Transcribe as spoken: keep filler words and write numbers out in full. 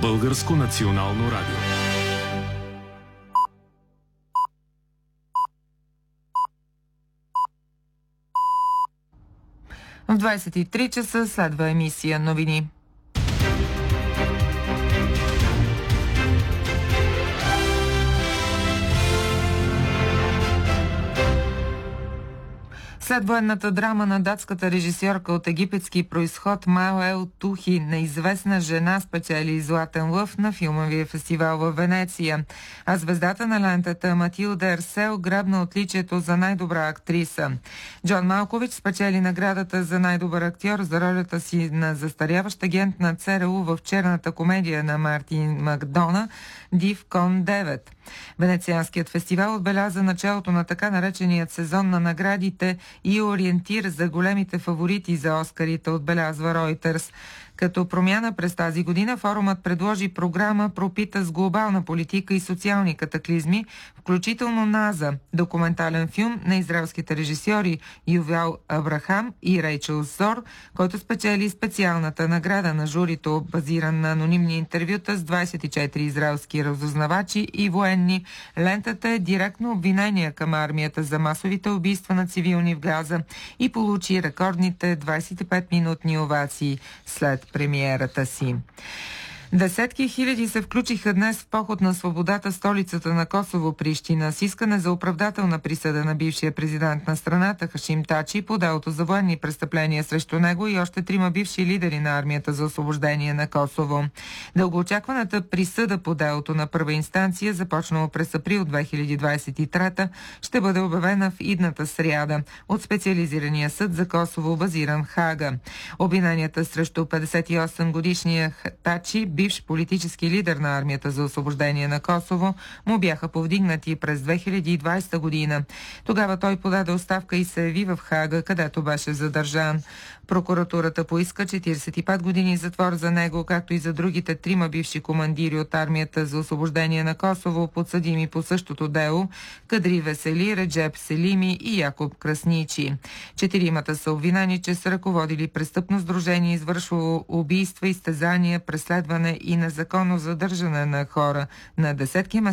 Българско национално радио. В двадесет и три часа следва емисия новини. След военната драма на датската режисьорка от египетски произход Мао Ел Тухи, неизвестна жена спечели Златен лъв на филмовия фестивал в Венеция. А звездата на лентата Матилда Ерсел грабна отличието за най-добра актриса. Джон Малкович спечели наградата за най-добър актьор за ролята си на застаряващ агент на ЦРУ в черната комедия на Мартин Макдона Див Кон девет. Венецианският фестивал отбеляза началото на така нареченият сезон на наградите и ориентир за големите фаворити за Оскарите, отбелязва Ройтерс. Като промяна през тази година форумът предложи програма, пропита с глобална политика и социални катаклизми, включително НАЗА, документален филм на израелските режисьори Ювал Абрахам и Рейчел Зор, който спечели специалната награда на журито, базиран на анонимни интервюта с двадесет и четири израелски разузнавачи и военни. Лентата е директно обвинение към армията за масовите убийства на цивилни в Газа и получи рекордните двадесет и пет минутни овации след премиерата си. Десетки хиляди се включиха днес в поход на свободата столицата на Косово, Прищина, с искане за оправдателна присъда на бившия президент на страната Хашим Тачи по делото за военни престъпления срещу него и още трима бивши лидери на армията за освобождение на Косово. Дългоочакваната присъда по делото на първа инстанция, започнало през април две хиляди двадесет и трета, ще бъде обявена в идната сряда от специализирания съд за Косово, базиран в Хага. Обвиненията срещу петдесет и осем годишния Тачи, бивш политически лидер на армията за освобождение на Косово, му бяха повдигнати през две хиляди и двадесета година. Тогава той подаде оставка и се яви в Хага, където беше задържан. Прокуратурата поиска четиридесет и пет години затвор за него, както и за другите трима бивши командири от армията за освобождение на Косово, подсъдими по същото дело – Кадри Весели, Реджеп Селими и Якоб Красничи. Четиримата са обвинени, че са ръководили престъпно сдружение, извършвало убийства, изтезания, преследване и незаконно задържане на хора на десетки места